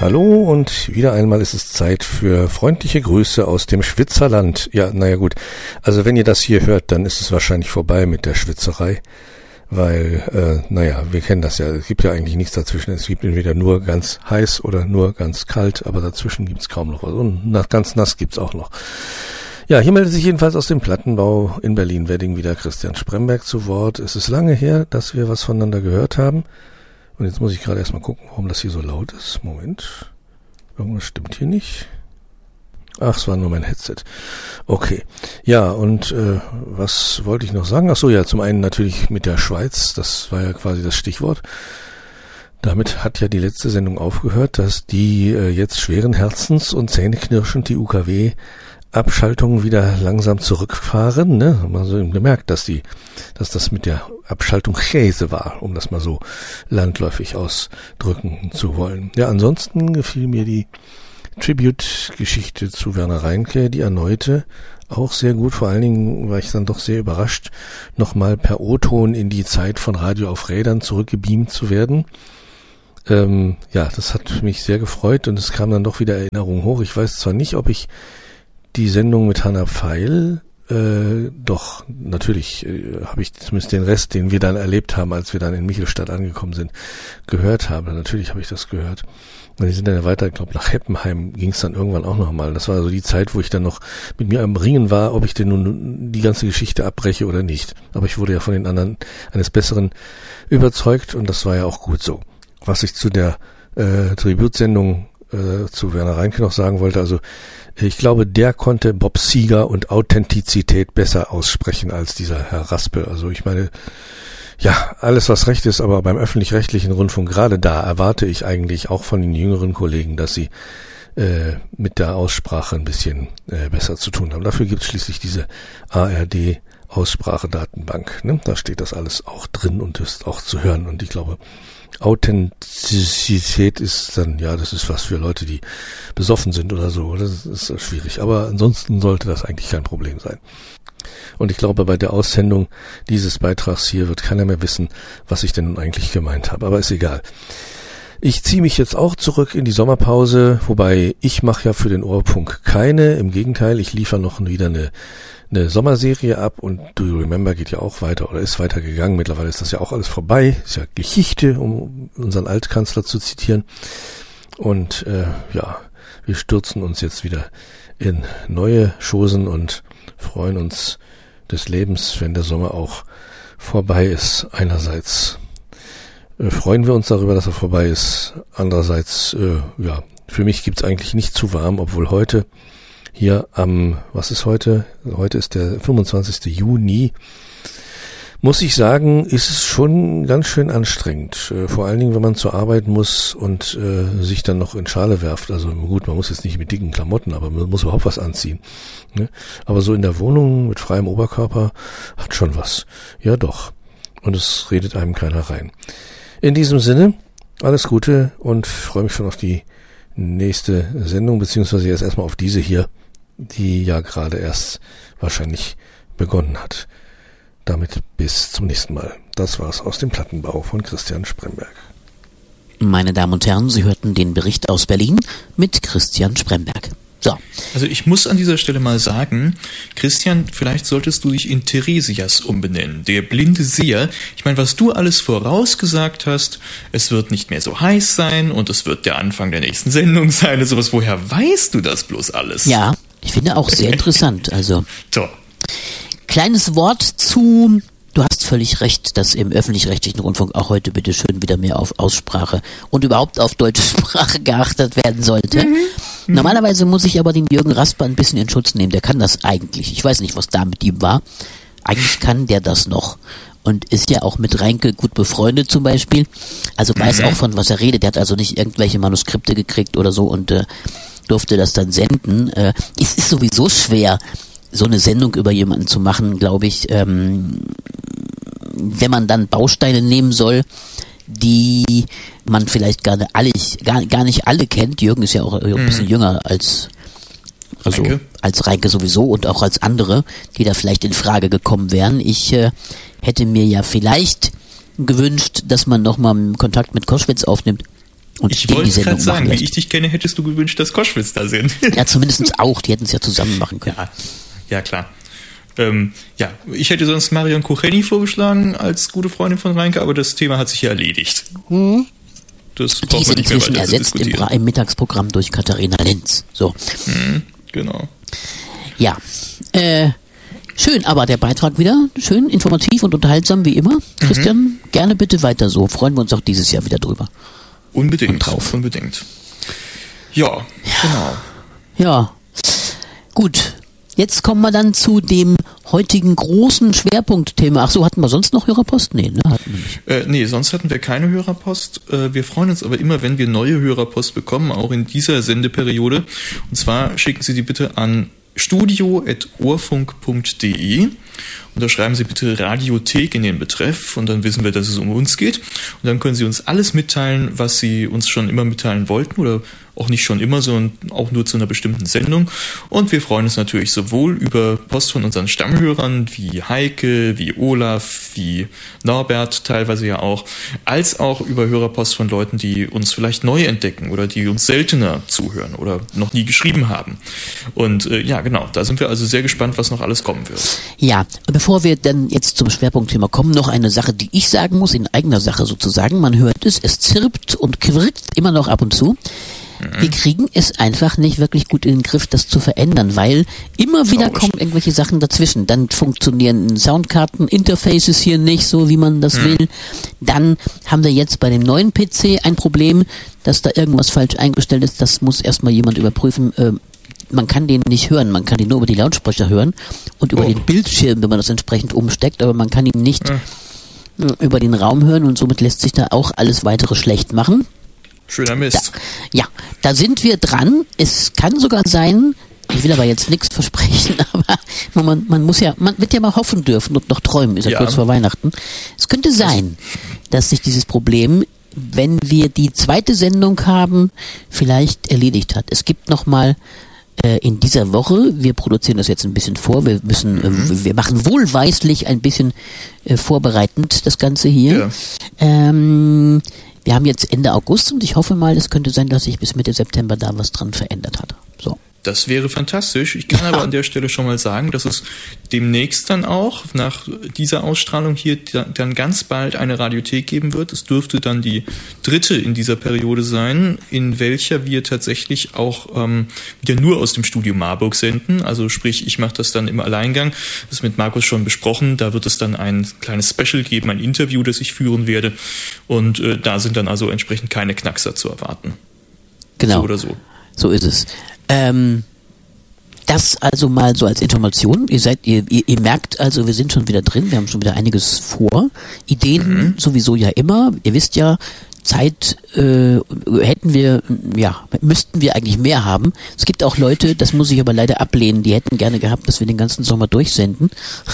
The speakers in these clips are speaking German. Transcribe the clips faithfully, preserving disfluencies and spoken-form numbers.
Hallo und wieder einmal ist es Zeit für freundliche Grüße aus dem Schwitzerland. Ja, naja gut, also wenn ihr das hier hört, dann ist es wahrscheinlich vorbei mit der Schwitzerei, weil, äh, naja, wir kennen das ja, es gibt ja eigentlich nichts dazwischen. Es gibt entweder nur ganz heiß oder nur ganz kalt, aber dazwischen gibt's kaum noch was. Und nach ganz nass gibt's auch noch. Ja, hier meldet sich jedenfalls aus dem Plattenbau in Berlin-Wedding wieder Christian Spremberg zu Wort. Es ist lange her, dass wir was voneinander gehört haben. Und jetzt muss ich gerade erstmal gucken, warum das hier so laut ist. Moment. Irgendwas stimmt hier nicht. Ach, es war nur mein Headset. Okay. Ja, und äh, was wollte ich noch sagen? Ach so, ja, zum einen natürlich mit der Schweiz. Das war ja quasi das Stichwort. Damit hat ja die letzte Sendung aufgehört, dass die äh, jetzt schweren Herzens und zähneknirschend die U K W Abschaltungen wieder langsam zurückfahren, ne? Haben wir so gemerkt, dass die, dass das mit der Abschaltung Käse war, um das mal so landläufig ausdrücken zu wollen. Ja, ansonsten gefiel mir die Tribute-Geschichte zu Werner Reinke, die erneute, auch sehr gut. Vor allen Dingen war ich dann doch sehr überrascht, nochmal per O-Ton in die Zeit von Radio auf Rädern zurückgebeamt zu werden. Ähm, ja, das hat mich sehr gefreut und es kam dann doch wieder Erinnerungen hoch. Ich weiß zwar nicht, ob ich die Sendung mit Hanna Pfeil, äh, doch, natürlich äh, habe ich zumindest den Rest, den wir dann erlebt haben, als wir dann in Michelstadt angekommen sind, gehört habe. Natürlich habe ich das gehört. Und die sind dann weiter, ich glaube, nach Heppenheim ging es dann irgendwann auch nochmal. Das war so die Zeit, wo ich dann noch mit mir am Ringen war, ob ich denn nun die ganze Geschichte abbreche oder nicht. Aber ich wurde ja von den anderen eines Besseren überzeugt und das war ja auch gut so. Was ich zu der äh, Tributsendung äh, zu Werner Reinke noch sagen wollte, also ich glaube, der konnte Bob Seger und Authentizität besser aussprechen als dieser Herr Raspel. Also ich meine, ja, alles was recht ist, aber beim öffentlich-rechtlichen Rundfunk, gerade da erwarte ich eigentlich auch von den jüngeren Kollegen, dass sie äh, mit der Aussprache ein bisschen äh, besser zu tun haben. Dafür gibt es schließlich diese A R D Aussprachedatenbank. Ne? Da steht das alles auch drin und ist auch zu hören. Und ich glaube, Authentizität ist dann, ja, das ist was für Leute, die besoffen sind oder so. Das ist schwierig. Aber ansonsten sollte das eigentlich kein Problem sein. Und ich glaube, bei der Aussendung dieses Beitrags hier wird keiner mehr wissen, was ich denn nun eigentlich gemeint habe. Aber ist egal. Ich ziehe mich jetzt auch zurück in die Sommerpause, wobei ich mache ja für den Ohrfunk keine. Im Gegenteil, ich liefere noch wieder eine eine Sommerserie ab und Do You Remember geht ja auch weiter oder ist weiter gegangen. Mittlerweile ist das ja auch alles vorbei. Ist ja Geschichte, um unseren Altkanzler zu zitieren. Und äh, ja, wir stürzen uns jetzt wieder in neue Chosen und freuen uns des Lebens, wenn der Sommer auch vorbei ist. Einerseits äh, freuen wir uns darüber, dass er vorbei ist. Andererseits, äh, ja, für mich gibt's eigentlich nicht zu warm, obwohl heute hier am, was ist heute? Heute ist der fünfundzwanzigste Juni. Muss ich sagen, ist es schon ganz schön anstrengend. Äh, vor allen Dingen, wenn man zur Arbeit muss und äh, sich dann noch in Schale werft. Also gut, man muss jetzt nicht mit dicken Klamotten, aber man muss überhaupt was anziehen. Ne? Aber so in der Wohnung mit freiem Oberkörper hat schon was. Ja doch. Und es redet einem keiner rein. In diesem Sinne, alles Gute und freue mich schon auf die nächste Sendung, beziehungsweise jetzt erstmal auf diese hier, die ja gerade erst wahrscheinlich begonnen hat. Damit bis zum nächsten Mal. Das war's aus dem Plattenbau von Christian Spremberg. Meine Damen und Herren, Sie hörten den Bericht aus Berlin mit Christian Spremberg. So. Also ich muss an dieser Stelle mal sagen, Christian, vielleicht solltest du dich in Theresias umbenennen, der blinde Seher. Ich meine, was du alles vorausgesagt hast, es wird nicht mehr so heiß sein und es wird der Anfang der nächsten Sendung sein und sowas. Woher weißt du das bloß alles? Ja, ich finde auch sehr interessant. Also Toll. Kleines Wort zu... Du hast völlig recht, dass im öffentlich-rechtlichen Rundfunk auch heute bitte schön wieder mehr auf Aussprache und überhaupt auf deutsche Sprache geachtet werden sollte. Mhm. Normalerweise muss ich aber den Jürgen Rasper ein bisschen in Schutz nehmen. Der kann das eigentlich. Ich weiß nicht, was da mit ihm war. Eigentlich kann der das noch. Und ist ja auch mit Reinke gut befreundet zum Beispiel. Also weiß mhm. auch, von was er redet. Der hat also nicht irgendwelche Manuskripte gekriegt oder so und äh, durfte das dann senden. Äh, es ist sowieso schwer, so eine Sendung über jemanden zu machen, glaube ich, ähm, wenn man dann Bausteine nehmen soll, die man vielleicht gar nicht alle, gar, gar nicht alle kennt. Jürgen ist ja auch ein bisschen mhm. jünger als also Reinke. als Reinke sowieso und auch als andere, die da vielleicht in Frage gekommen wären. Ich äh, hätte mir ja vielleicht gewünscht, dass man nochmal Kontakt mit Koschwitz aufnimmt Und ich die wollte die Sendung gerade sagen, machen wie ich dich kenne, hättest du gewünscht, dass Koschwitz da sind. Ja, zumindest auch. Die hätten es ja zusammen machen können. Ja, ja klar. Ähm, ja, ich hätte sonst Marion Kucheni vorgeschlagen als gute Freundin von Reinke, aber das Thema hat sich ja erledigt. Hm. Das Die braucht ist man nicht mehr inzwischen weiter zu ersetzt im, diskutieren. Bra- im Mittagsprogramm durch Katharina Lenz. So. Hm, genau. Ja. Äh, schön, aber der Beitrag wieder schön, informativ und unterhaltsam wie immer. Christian, mhm. gerne bitte weiter so. Freuen wir uns auch dieses Jahr wieder drüber. Unbedingt. Und drauf. Unbedingt. Ja, ja, genau. Ja. Gut. Jetzt kommen wir dann zu dem heutigen großen Schwerpunktthema. Ach so, hatten wir sonst noch Hörerpost? Nee, ne? Hatten wir nicht. Äh, nee, sonst hatten wir keine Hörerpost. Äh, wir freuen uns aber immer, wenn wir neue Hörerpost bekommen, auch in dieser Sendeperiode. Und zwar schicken Sie die bitte an studio at ohrfunk punkt de und da schreiben Sie bitte Radiothek in den Betreff und dann wissen wir, dass es um uns geht. Und dann können Sie uns alles mitteilen, was Sie uns schon immer mitteilen wollten oder auch nicht schon immer, sondern auch nur zu einer bestimmten Sendung. Und wir freuen uns natürlich sowohl über Post von unseren Stammhörern wie Heike, wie Olaf, wie Norbert teilweise ja auch, als auch über Hörerpost von Leuten, die uns vielleicht neu entdecken oder die uns seltener zuhören oder noch nie geschrieben haben. Und äh, ja, genau, da sind wir also sehr gespannt, was noch alles kommen wird. Ja, bevor wir dann jetzt zum Schwerpunktthema kommen, noch eine Sache, die ich sagen muss, in eigener Sache sozusagen. Man hört es, es zirpt und quirkt immer noch ab und zu. Wir kriegen es einfach nicht wirklich gut in den Griff, das zu verändern, weil immer wieder kommen irgendwelche Sachen dazwischen. Dann funktionieren Soundkarten, Interfaces hier nicht so, wie man das will. Dann haben wir jetzt bei dem neuen P C ein Problem, dass da irgendwas falsch eingestellt ist. Das muss erstmal jemand überprüfen. Man kann den nicht hören, man kann den nur über die Lautsprecher hören und über oh. den Bildschirm, wenn man das entsprechend umsteckt, aber man kann ihn nicht ja. über den Raum hören und somit lässt sich da auch alles weitere schlecht machen. Schöner Mist. Da, ja, da sind wir dran. Es kann sogar sein, ich will aber jetzt nichts versprechen, aber man, man muss ja, man wird ja mal hoffen dürfen und noch träumen, ist ja, ja kurz vor Weihnachten. Es könnte sein, dass sich dieses Problem, wenn wir die zweite Sendung haben, vielleicht erledigt hat. Es gibt nochmal äh, in dieser Woche, wir produzieren das jetzt ein bisschen vor, wir müssen, mhm. äh, wir machen wohlweislich ein bisschen äh, vorbereitend das Ganze hier. Ja. Ähm, Wir haben jetzt Ende August und ich hoffe mal, es könnte sein, dass sich bis Mitte September da was dran verändert hat. So. Das wäre fantastisch. Ich kann aber an der Stelle schon mal sagen, dass es demnächst dann auch nach dieser Ausstrahlung hier dann ganz bald eine Radiothek geben wird. Es dürfte dann die dritte in dieser Periode sein, in welcher wir tatsächlich auch ähm, wieder nur aus dem Studio Marburg senden. Also sprich, ich mache das dann im Alleingang. Das ist mit Markus schon besprochen. Da wird es dann ein kleines Special geben, ein Interview, das ich führen werde. Und äh, da sind dann also entsprechend keine Knackser zu erwarten. Genau. So oder so. So ist es. Ähm, das also mal so als Information. Ihr seid, ihr, ihr, ihr merkt also, wir sind schon wieder drin, wir haben schon wieder einiges vor. Ideen mhm. sowieso ja immer. Ihr wisst ja, Zeit äh, hätten wir, ja, müssten wir eigentlich mehr haben. Es gibt auch Leute, das muss ich aber leider ablehnen, die hätten gerne gehabt, dass wir den ganzen Sommer durchsenden.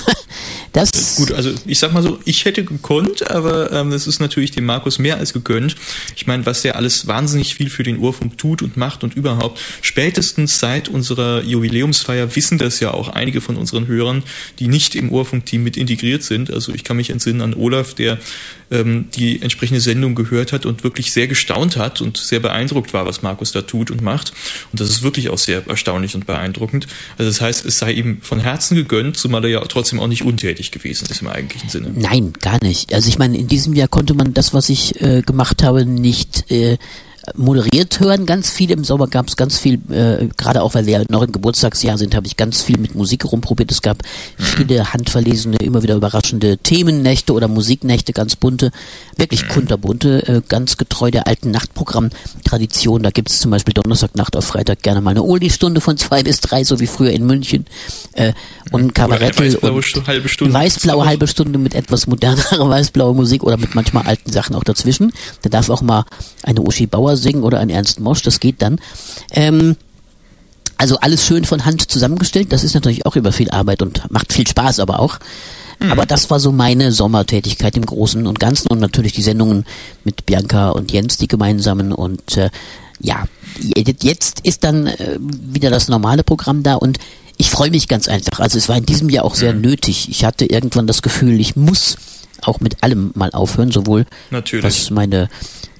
Das Gut, also ich sag mal so, ich hätte gekonnt, aber ähm, das ist natürlich dem Markus mehr als gegönnt. Ich meine, was der alles wahnsinnig viel für den Ohrfunk tut und macht und überhaupt. Spätestens seit unserer Jubiläumsfeier wissen das ja auch einige von unseren Hörern, die nicht im Ohrfunk-Team mit integriert sind. Also ich kann mich entsinnen an Olaf, der ähm, die entsprechende Sendung gehört hat und wirklich sehr gestaunt hat und sehr beeindruckt war, was Markus da tut und macht. Und das ist wirklich auch sehr erstaunlich und beeindruckend. Also das heißt, es sei ihm von Herzen gegönnt, zumal er ja trotzdem auch nicht untätig gewesen ist im eigentlichen Sinne. Nein, gar nicht. Also ich meine, in diesem Jahr konnte man das, was ich äh, gemacht habe, nicht äh, moderiert hören. Ganz viel im Sommer gab es ganz viel, äh, gerade auch weil wir noch im Geburtstagsjahr sind, habe ich ganz viel mit Musik rumprobiert. Es gab viele handverlesene, immer wieder überraschende Themennächte oder Musiknächte, ganz bunte, wirklich kunterbunte, äh, ganz getreu der alten Nachtprogramm-Tradition. Da gibt es zum Beispiel Donnerstagnacht auf Freitag gerne mal eine Oldie-Stunde von zwei bis drei, so wie früher in München. Äh, und Kabarettel weißblaue und halbe Stunde. Weißblaue halbe Stunde mit etwas modernerer weißblauer Musik oder mit manchmal alten Sachen auch dazwischen. Da darf auch mal eine Uschi Bauer singen oder ein Ernst Mosch, das geht dann. Ähm, also alles schön von Hand zusammengestellt, das ist natürlich auch über viel Arbeit und macht viel Spaß aber auch. Mhm. Aber das war so meine Sommertätigkeit im Großen und Ganzen und natürlich die Sendungen mit Bianca und Jens, die gemeinsamen und äh, ja, jetzt ist dann äh, wieder das normale Programm da und ich freue mich ganz einfach. Also es war in diesem Jahr auch sehr mhm. nötig. Ich hatte irgendwann das Gefühl, ich muss auch mit allem mal aufhören, sowohl natürlich. was meine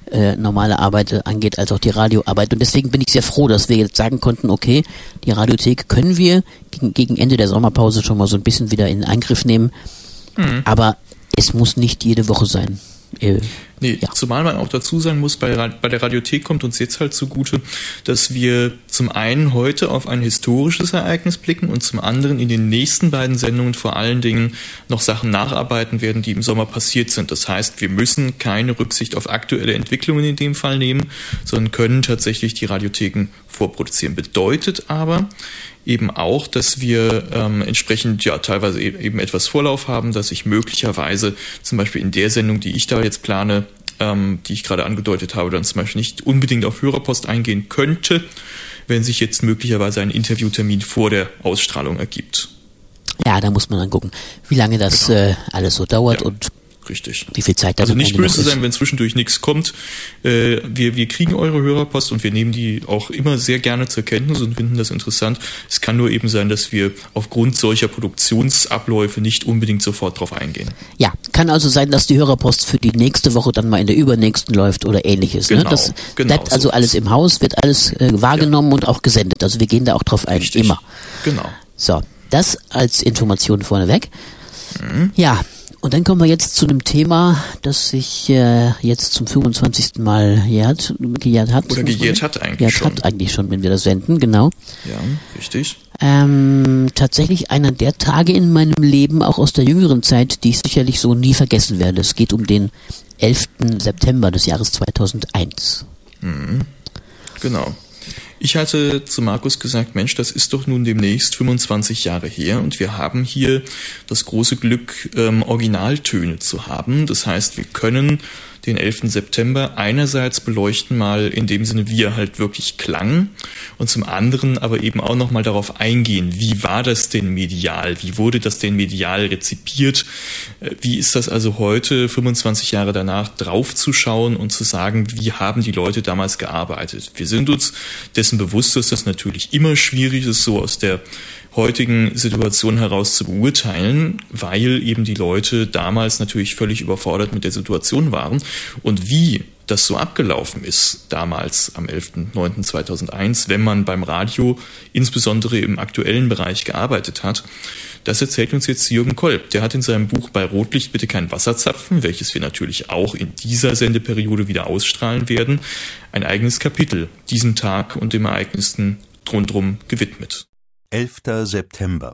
äh, normale Arbeit angeht, als auch die Radioarbeit. Und deswegen bin ich sehr froh, dass wir jetzt sagen konnten, okay, die Radiothek können wir gegen, gegen Ende der Sommerpause schon mal so ein bisschen wieder in Angriff nehmen. Mhm. Aber es muss nicht jede Woche sein. Äh, Nee, ja. Zumal man auch dazu sagen muss, bei, bei der Radiothek kommt uns jetzt halt zugute, dass wir zum einen heute auf ein historisches Ereignis blicken und zum anderen in den nächsten beiden Sendungen vor allen Dingen noch Sachen nacharbeiten werden, die im Sommer passiert sind. Das heißt, wir müssen keine Rücksicht auf aktuelle Entwicklungen in dem Fall nehmen, sondern können tatsächlich die Radiotheken vorproduzieren. Bedeutet aber eben auch, dass wir ähm, entsprechend ja teilweise eben etwas Vorlauf haben, dass ich möglicherweise zum Beispiel in der Sendung, die ich da jetzt plane, ähm, die ich gerade angedeutet habe, dann zum Beispiel nicht unbedingt auf Hörerpost eingehen könnte, wenn sich jetzt möglicherweise ein Interviewtermin vor der Ausstrahlung ergibt. Ja, da muss man dann gucken, wie lange das genau. äh, alles so dauert ja. und Richtig. Wie viel Zeit da Also nicht böse ist. sein, wenn zwischendurch nichts kommt. Äh, wir, wir kriegen eure Hörerpost und wir nehmen die auch immer sehr gerne zur Kenntnis und finden das interessant. Es kann nur eben sein, dass wir aufgrund solcher Produktionsabläufe nicht unbedingt sofort drauf eingehen. Ja, kann also sein, dass die Hörerpost für die nächste Woche dann mal in der übernächsten läuft oder ähnliches. Genau, ne? Das genau bleibt also so alles im Haus, wird alles äh, wahrgenommen ja. und auch gesendet. Also wir gehen da auch drauf ein, Richtig. immer. Genau. So, das als Information vorneweg. Mhm. Ja. Und dann kommen wir jetzt zu einem Thema, das sich äh, jetzt zum fünfundzwanzigsten Mal jährt, gejährt hat. Oder gejährt hat eigentlich jährt schon. hat eigentlich schon, wenn wir das senden, genau. Ja, richtig. Ähm, tatsächlich einer der Tage in meinem Leben, auch aus der jüngeren Zeit, die ich sicherlich so nie vergessen werde. Es geht um den elften September des Jahres zweitausendeins. Mhm. Genau. Ich hatte zu Markus gesagt, Mensch, das ist doch nun demnächst fünfundzwanzig Jahre her und wir haben hier das große Glück, ähm, Originaltöne zu haben. Das heißt, wir können den elften September einerseits beleuchten mal in dem Sinne, wie er halt wirklich klang und zum anderen aber eben auch nochmal darauf eingehen, wie war das denn medial, wie wurde das denn medial rezipiert, wie ist das also heute, fünfundzwanzig Jahre danach, draufzuschauen und zu sagen, wie haben die Leute damals gearbeitet. Wir sind uns dessen bewusst, dass das natürlich immer schwierig ist, so aus der heutigen Situation heraus zu beurteilen, weil eben die Leute damals natürlich völlig überfordert mit der Situation waren. Und wie das so abgelaufen ist, damals am elften neunten zweitausendeins, wenn man beim Radio insbesondere im aktuellen Bereich gearbeitet hat, das erzählt uns jetzt Jürgen Kolb. Der hat in seinem Buch Bei Rotlicht bitte kein Wasserzapfen, welches wir natürlich auch in dieser Sendeperiode wieder ausstrahlen werden, ein eigenes Kapitel diesem Tag und den Ereignissen rundherum gewidmet. elfter September.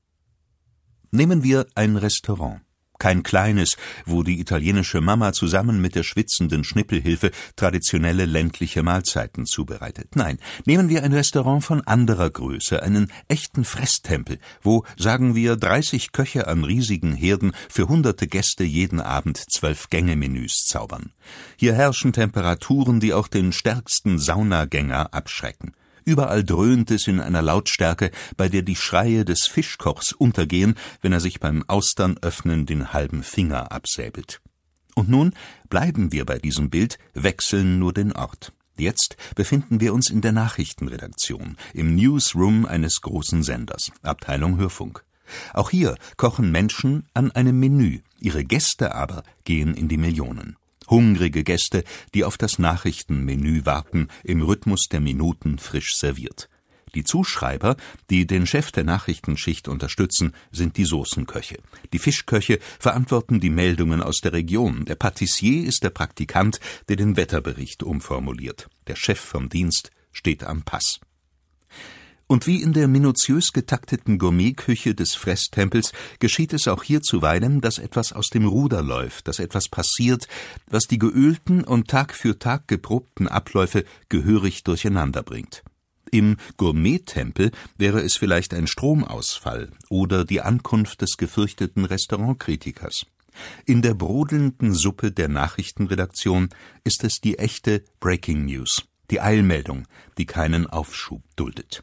Nehmen wir ein Restaurant. Kein kleines, wo die italienische Mama zusammen mit der schwitzenden Schnippelhilfe traditionelle ländliche Mahlzeiten zubereitet. Nein, nehmen wir ein Restaurant von anderer Größe, einen echten Fresstempel, wo, sagen wir, dreißig Köche an riesigen Herden für hunderte Gäste jeden Abend Zwölf-Gänge-Menüs zaubern. Hier herrschen Temperaturen, die auch den stärksten Saunagänger abschrecken. Überall dröhnt es in einer Lautstärke, bei der die Schreie des Fischkochs untergehen, wenn er sich beim Austernöffnen den halben Finger absäbelt. Und nun bleiben wir bei diesem Bild, wechseln nur den Ort. Jetzt befinden wir uns in der Nachrichtenredaktion, im Newsroom eines großen Senders, Abteilung Hörfunk. Auch hier kochen Menschen an einem Menü, ihre Gäste aber gehen in die Millionen. Hungrige Gäste, die auf das Nachrichtenmenü warten, im Rhythmus der Minuten frisch serviert. Die Zuschreiber, die den Chef der Nachrichtenschicht unterstützen, sind die Soßenköche. Die Fischköche verantworten die Meldungen aus der Region. Der Patissier ist der Praktikant, der den Wetterbericht umformuliert. Der Chef vom Dienst steht am Pass. Und wie in der minutiös getakteten Gourmetküche des Fresstempels geschieht es auch hier zuweilen, dass etwas aus dem Ruder läuft, dass etwas passiert, was die geölten und Tag für Tag geprobten Abläufe gehörig durcheinander bringt. Im Gourmettempel wäre es vielleicht ein Stromausfall oder die Ankunft des gefürchteten Restaurantkritikers. In der brodelnden Suppe der Nachrichtenredaktion ist es die echte Breaking News, die Eilmeldung, die keinen Aufschub duldet.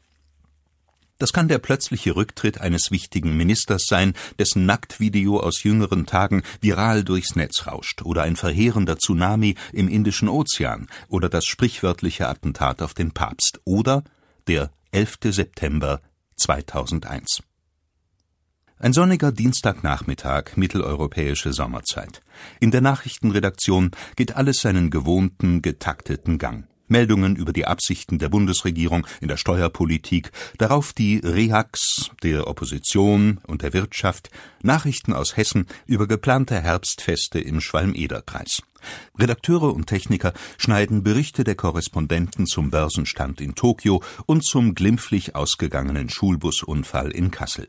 Das kann der plötzliche Rücktritt eines wichtigen Ministers sein, dessen Nacktvideo aus jüngeren Tagen viral durchs Netz rauscht, oder ein verheerender Tsunami im Indischen Ozean oder das sprichwörtliche Attentat auf den Papst oder der elfte September zweitausendeins. Ein sonniger Dienstagnachmittag, mitteleuropäische Sommerzeit. In der Nachrichtenredaktion geht alles seinen gewohnten, getakteten Gang. Meldungen über die Absichten der Bundesregierung in der Steuerpolitik, darauf die Reaks der Opposition und der Wirtschaft, Nachrichten aus Hessen über geplante Herbstfeste im Schwalm-Eder-Kreis. Redakteure und Techniker schneiden Berichte der Korrespondenten zum Börsenstand in Tokio und zum glimpflich ausgegangenen Schulbusunfall in Kassel.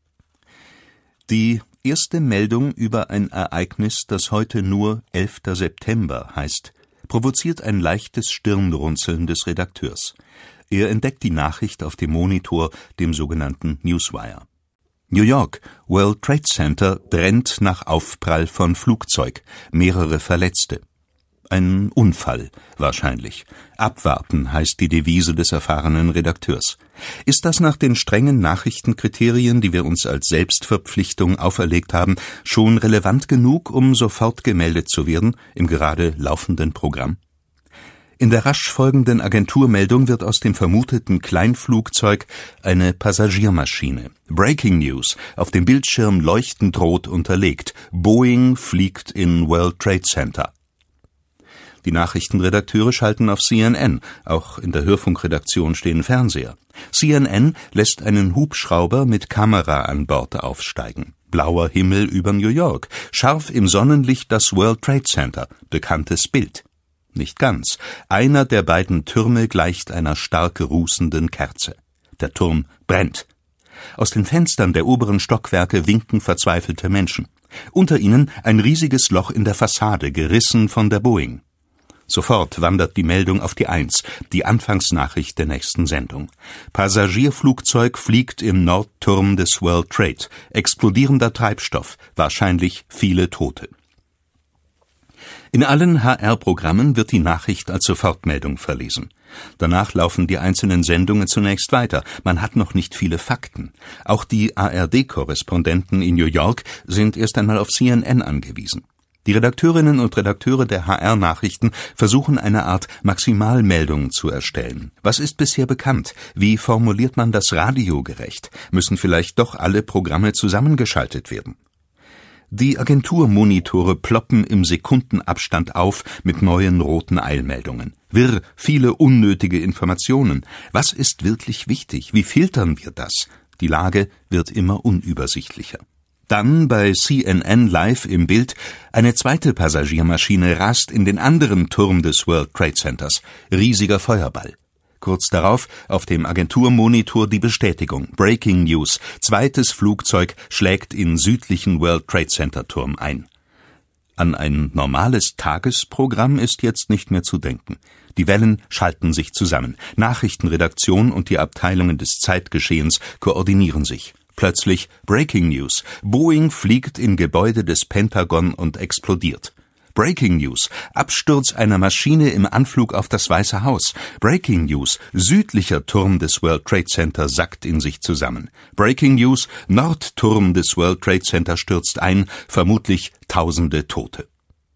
Die erste Meldung über ein Ereignis, das heute nur elfter September heißt, provoziert ein leichtes Stirnrunzeln des Redakteurs. Er entdeckt die Nachricht auf dem Monitor, dem sogenannten Newswire. New York, World Trade Center brennt nach Aufprall von Flugzeug, mehrere Verletzte. Ein Unfall, wahrscheinlich. Abwarten heißt die Devise des erfahrenen Redakteurs. Ist das nach den strengen Nachrichtenkriterien, die wir uns als Selbstverpflichtung auferlegt haben, schon relevant genug, um sofort gemeldet zu werden im gerade laufenden Programm? In der rasch folgenden Agenturmeldung wird aus dem vermuteten Kleinflugzeug eine Passagiermaschine. Breaking News, auf dem Bildschirm leuchtend rot unterlegt. Boeing fliegt in World Trade Center. Die Nachrichtenredakteure schalten auf C N N, auch in der Hörfunkredaktion stehen Fernseher. C N N lässt einen Hubschrauber mit Kamera an Bord aufsteigen. Blauer Himmel über New York, scharf im Sonnenlicht das World Trade Center, bekanntes Bild. Nicht ganz. Einer der beiden Türme gleicht einer stark rußenden Kerze. Der Turm brennt. Aus den Fenstern der oberen Stockwerke winken verzweifelte Menschen. Unter ihnen ein riesiges Loch in der Fassade, gerissen von der Boeing. Sofort wandert die Meldung auf die Eins, die Anfangsnachricht der nächsten Sendung. Passagierflugzeug fliegt im Nordturm des World Trade. Explodierender Treibstoff, wahrscheinlich viele Tote. In allen H R-Programmen wird die Nachricht als Sofortmeldung verlesen. Danach laufen die einzelnen Sendungen zunächst weiter. Man hat noch nicht viele Fakten. Auch die A R D-Korrespondenten in New York sind erst einmal auf C N N angewiesen. Die Redakteurinnen und Redakteure der H R-Nachrichten versuchen eine Art Maximalmeldung zu erstellen. Was ist bisher bekannt? Wie formuliert man das radiogerecht? Müssen vielleicht doch alle Programme zusammengeschaltet werden? Die Agenturmonitore ploppen im Sekundenabstand auf mit neuen roten Eilmeldungen. Wirr, viele unnötige Informationen. Was ist wirklich wichtig? Wie filtern wir das? Die Lage wird immer unübersichtlicher. Dann bei C N N Live im Bild, eine zweite Passagiermaschine rast in den anderen Turm des World Trade Centers. Riesiger Feuerball. Kurz darauf auf dem Agenturmonitor die Bestätigung. Breaking News. Zweites Flugzeug schlägt in südlichen World Trade Center Turm ein. An ein normales Tagesprogramm ist jetzt nicht mehr zu denken. Die Wellen schalten sich zusammen. Nachrichtenredaktion und die Abteilungen des Zeitgeschehens koordinieren sich. Plötzlich Breaking News. Boeing fliegt in Gebäude des Pentagon und explodiert. Breaking News. Absturz einer Maschine im Anflug auf das Weiße Haus. Breaking News. Südlicher Turm des World Trade Center sackt in sich zusammen. Breaking News. Nordturm des World Trade Center stürzt ein, vermutlich tausende Tote.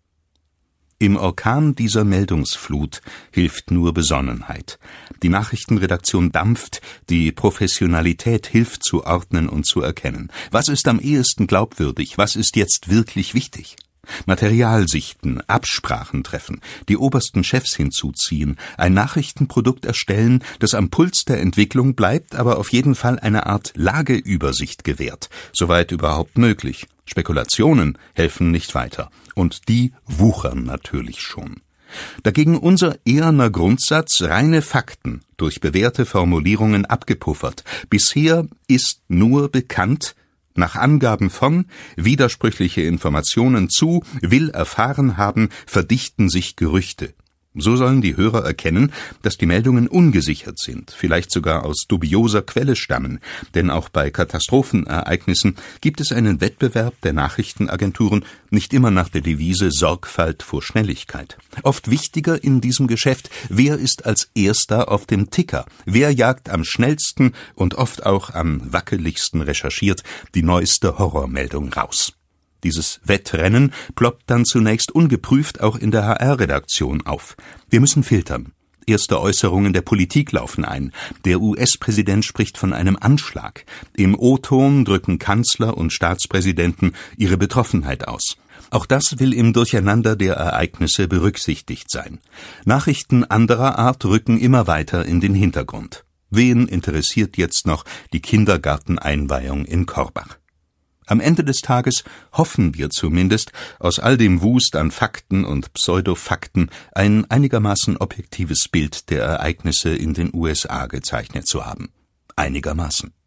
Im Orkan dieser Meldungsflut hilft nur Besonnenheit. Die Nachrichtenredaktion dampft, die Professionalität hilft zu ordnen und zu erkennen. Was ist am ehesten glaubwürdig? Was ist jetzt wirklich wichtig? Material sichten, Absprachen treffen, die obersten Chefs hinzuziehen, ein Nachrichtenprodukt erstellen, das am Puls der Entwicklung bleibt, aber auf jeden Fall eine Art Lageübersicht gewährt, soweit überhaupt möglich. Spekulationen helfen nicht weiter. Und die wuchern natürlich schon. Dagegen unser eherner Grundsatz, reine Fakten, durch bewährte Formulierungen abgepuffert. Bisher ist nur bekannt, nach Angaben von, widersprüchliche Informationen zu, will erfahren haben, verdichten sich Gerüchte. So sollen die Hörer erkennen, dass die Meldungen ungesichert sind, vielleicht sogar aus dubioser Quelle stammen, denn auch bei Katastrophenereignissen gibt es einen Wettbewerb der Nachrichtenagenturen, nicht immer nach der Devise Sorgfalt vor Schnelligkeit. Oft wichtiger in diesem Geschäft, wer ist als Erster auf dem Ticker, wer jagt am schnellsten und oft auch am wackeligsten recherchiert die neueste Horrormeldung raus. Dieses Wettrennen ploppt dann zunächst ungeprüft auch in der H R-Redaktion auf. Wir müssen filtern. Erste Äußerungen der Politik laufen ein. Der U S-Präsident spricht von einem Anschlag. Im O-Ton drücken Kanzler und Staatspräsidenten ihre Betroffenheit aus. Auch das will im Durcheinander der Ereignisse berücksichtigt sein. Nachrichten anderer Art rücken immer weiter in den Hintergrund. Wen interessiert jetzt noch die Kindergarteneinweihung in Korbach? Am Ende des Tages hoffen wir zumindest, aus all dem Wust an Fakten und Pseudofakten ein einigermaßen objektives Bild der Ereignisse in den U S A gezeichnet zu haben. Einigermaßen.